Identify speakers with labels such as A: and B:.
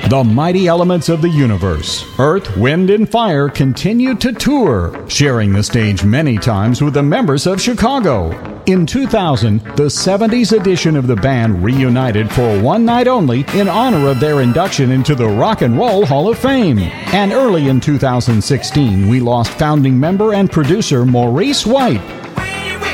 A: The mighty elements of the universe, Earth, Wind, and Fire, continued to tour, sharing the stage many times with the members of Chicago. In 2000, the 70s edition of the band reunited for one night only in honor of their induction into the Rock and Roll Hall of Fame. And early in 2016, we lost founding member and producer Maurice White,